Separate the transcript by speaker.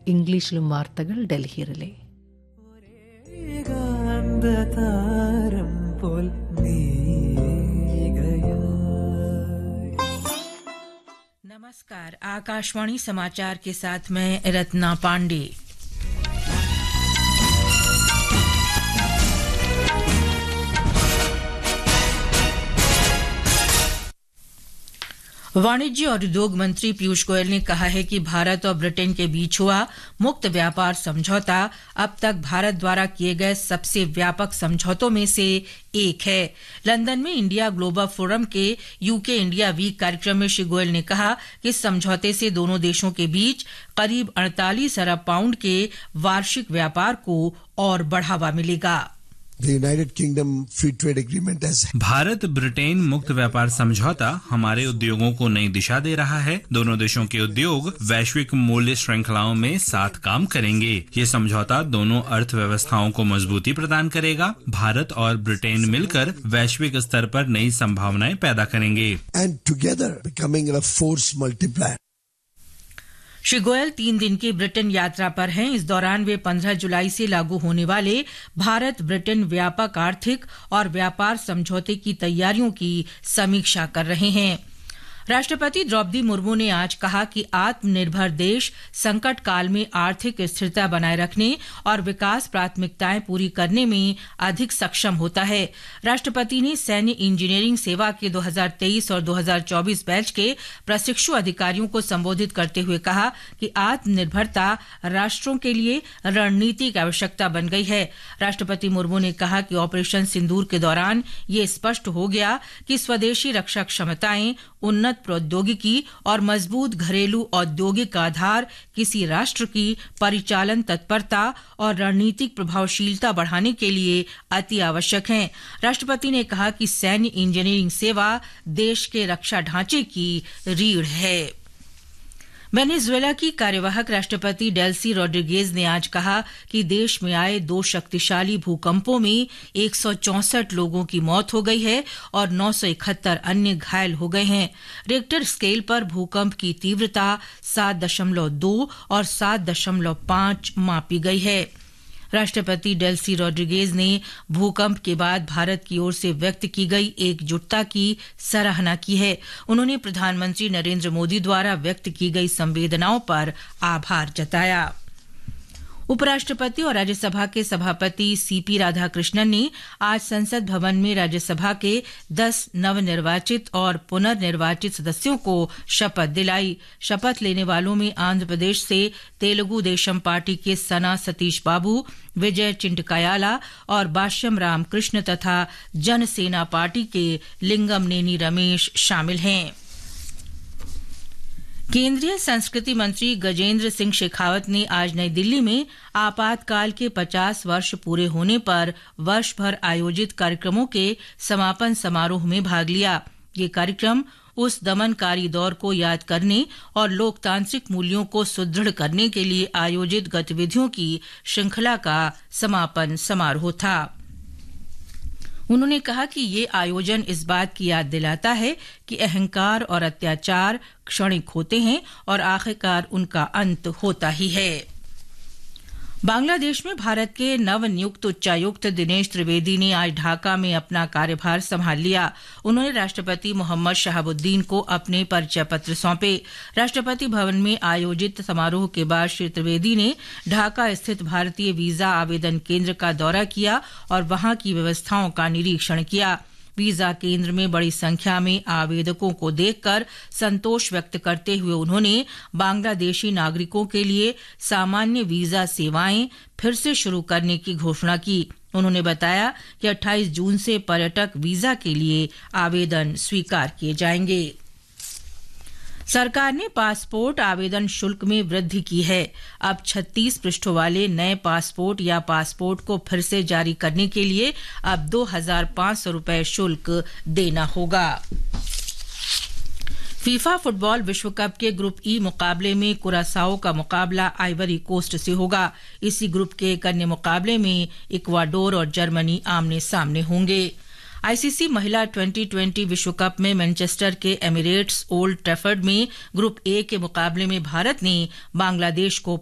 Speaker 1: ഇംഗ്ലീഷിലും വാർത്തകൾ ഡൽഹി റിലേ.
Speaker 2: नमस्कार, आकाशवाणी समाचार के साथ मैं रत्ना पांडे. वाणिज्य और उद्योग मंत्री पीयूष गोयल ने कहा है कि भारत और ब्रिटेन के बीच हुआ मुक्त व्यापार समझौता अब तक भारत द्वारा किए गए सबसे व्यापक समझौतों में से एक है. लंदन में इंडिया ग्लोबल फोरम के यूके इंडिया वीक कार्यक्रम में श्री गोयल ने कहा कि इस समझौते से दोनों देशों के बीच करीब 48 अरब पाउंड के वार्षिक व्यापार को और बढ़ावा मिलेगा.
Speaker 3: भारत ब्रिटेन मुक्त व्यापार समझौता हमारे उद्योगों को नई दिशा दे रहा है. दोनों देशों के उद्योग वैश्विक मूल्य श्रृंखलाओं में साथ काम करेंगे. ये समझौता दोनों अर्थव्यवस्थाओं को मजबूती प्रदान करेगा. भारत और ब्रिटेन मिलकर वैश्विक स्तर पर नई संभावनाएं पैदा करेंगे.
Speaker 2: श्री गोयल 3 दिन की ब्रिटेन यात्रा पर हैं. इस दौरान वे 15 जुलाई से लागू होने वाले भारत ब्रिटेन व्यापक आर्थिक और व्यापार समझौते की तैयारियों की समीक्षा कर रहे हैं. राष्ट्रपति द्रौपदी मुर्मू ने आज कहा कि आत्मनिर्भर देश संकट काल में आर्थिक स्थिरता बनाए रखने और विकास प्राथमिकताएं पूरी करने में अधिक सक्षम होता है. राष्ट्रपति ने सैन्य इंजीनियरिंग सेवा के 2023 और 2024 बैच के प्रशिक्षु अधिकारियों को संबोधित करते हुए कहा कि आत्मनिर्भरता राष्ट्रों के लिए रणनीतिक आवश्यकता बन गई है. राष्ट्रपति मुर्मू ने कहा कि ऑपरेशन सिंदूर के दौरान ये स्पष्ट हो गया कि स्वदेशी रक्षा क्षमताएं, उन्नत प्रौद्योगिकी और मजबूत घरेलू औद्योगिक आधार किसी राष्ट्र की परिचालन तत्परता और रणनीतिक प्रभावशीलता बढ़ाने के लिए अति आवश्यक हैं. राष्ट्रपति ने कहा कि सैन्य इंजीनियरिंग सेवा देश के रक्षा ढांचे की रीढ़ है. वेनेजुएला की कार्यवाहक राष्ट्रपति डेल्सी रोड्रिगेज ने आज कहा कि देश में आए 2 शक्तिशाली भूकंपों में 164 लोगों की मौत हो गई है और 971 अन्य घायल हो गए हैं. रिक्टर स्केल पर भूकंप की तीव्रता 7.2 और 7.5 मापी गई है. राष्ट्रपति डेल्सी रोड्रिगेज ने भूकंप के बाद भारत की ओर से व्यक्त की गई एकजुटता की सराहना की है. उन्होंने प्रधानमंत्री नरेंद्र मोदी द्वारा व्यक्त की गई संवेदनाओं पर आभार जताया. उपराष्ट्रपति और राज्यसभा के सभापति सीपी राधाकृष्णन ने आज संसद भवन में राज्यसभा के 10 नवनिर्वाचित और पुनर्निर्वाचित सदस्यों को शपथ दिलाई. शपथ लेने वालों में आंध्र प्रदेश से तेलुगु देशम पार्टी के सना सतीश बाबू, विजय चिंटकायाला और बाश्यम राम कृष्ण तथा जनसेना पार्टी के लिंगम नेनी रमेश शामिल हैं. केंद्रीय संस्कृति मंत्री गजेंद्र सिंह शेखावत ने आज नई दिल्ली में आपातकाल के 50 वर्ष पूरे होने पर वर्ष भर आयोजित कार्यक्रमों के समापन समारोह में भाग लिया. ये कार्यक्रम उस दमनकारी दौर को याद करने और लोकतांत्रिक मूल्यों को सुदृढ़ करने के लिए आयोजित गतिविधियों की श्रृंखला का समापन समारोह था. उन्होंने कहा कि ये आयोजन इस बात की याद दिलाता है कि अहंकार और अत्याचार क्षणिक होते हैं और आखिरकार उनका अंत होता ही है. बांग्लादेश में भारत के नवनियुक्त उच्चायुक्त दिनेश त्रिवेदी ने आज ढाका में अपना कार्यभार संभाल लिया. उन्होंने राष्ट्रपति मोहम्मद शहाबुद्दीन को अपने परिचय पत्र सौंपे. राष्ट्रपति भवन में आयोजित समारोह के बाद श्री त्रिवेदी ने ढाका स्थित भारतीय वीजा आवेदन केंद्र का दौरा किया और वहां की व्यवस्थाओं का निरीक्षण किया. वीजा केंद्र में बड़ी संख्या में आवेदकों को देखकर संतोष व्यक्त करते हुए उन्होंने बांग्लादेशी नागरिकों के लिए सामान्य वीजा सेवाएं फिर से शुरू करने की घोषणा की. उन्होंने बताया कि 28 जून से पर्यटक वीजा के लिए आवेदन स्वीकार किए जाएंगे. सरकार ने पासपोर्ट आवेदन शुल्क में वृद्धि की है. अब 36 पृष्ठों वाले नए पासपोर्ट या पासपोर्ट को फिर से जारी करने के लिए अब 2,500 रुपये शुल्क देना होगा. फीफा फुटबॉल विश्व कप के ग्रुप ई मुकाबले में कुरासाओ का मुकाबला आइवरी कोस्ट से होगा. इसी ग्रुप के एक अन्य मुकाबले में इक्वाडोर और जर्मनी आमने सामने होंगे. आईसीसी महिला 2020 विश्व कप में मैनचेस्टर के एमिरेट्स ओल्ड ट्रैफर्ड में ग्रुप ए के मुकाबले में भारत ने बांग्लादेश को